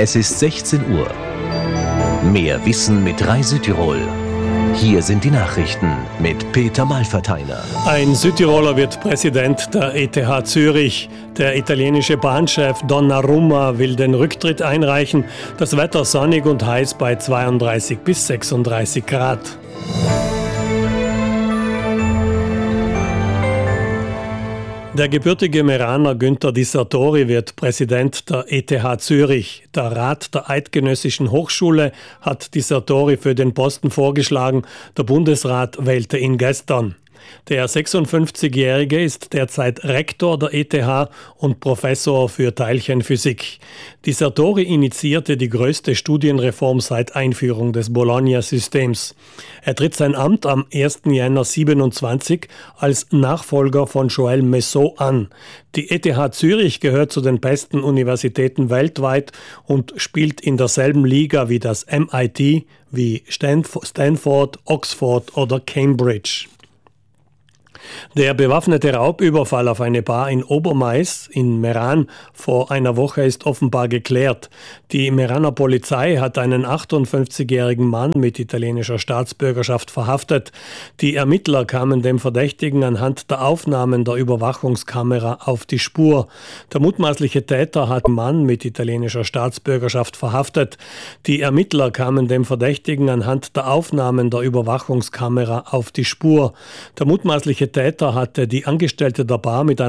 Es ist 16 Uhr. Mehr Wissen mit Rai Südtirol. Hier sind die Nachrichten mit Peter Malverteiner. Ein Südtiroler wird Präsident der ETH Zürich. Der italienische Bahnchef Donnarumma will den Rücktritt einreichen. Das Wetter sonnig und heiß bei 32 bis 36 Grad. Der gebürtige Meraner Günther Di Sartori wird Präsident der ETH Zürich. Der Rat der Eidgenössischen Hochschule hat Di Sartori für den Posten vorgeschlagen. Der Bundesrat wählte ihn gestern. Der 56-Jährige ist derzeit Rektor der ETH und Professor für Teilchenphysik. Di Sartori initiierte die größte Studienreform seit Einführung des Bologna-Systems. Er tritt sein Amt am 1. Jänner 27 als Nachfolger von Joël Messot an. Die ETH Zürich gehört zu den besten Universitäten weltweit und spielt in derselben Liga wie das MIT, wie Stanford, Oxford oder Cambridge. Der bewaffnete Raubüberfall auf eine Bar in Obermais in Meran vor einer Woche ist offenbar geklärt. Die Meraner Polizei hat einen 58-jährigen Mann mit italienischer Staatsbürgerschaft verhaftet. Die Ermittler kamen dem Verdächtigen anhand der Aufnahmen der Überwachungskamera auf die Spur. Der mutmaßliche Täter hat einen Mann mit italienischer Staatsbürgerschaft verhaftet. Die Ermittler kamen dem Verdächtigen anhand der Aufnahmen der Überwachungskamera auf die Spur. Der mutmaßliche Täter hatte die Angestellte der Bar mit einer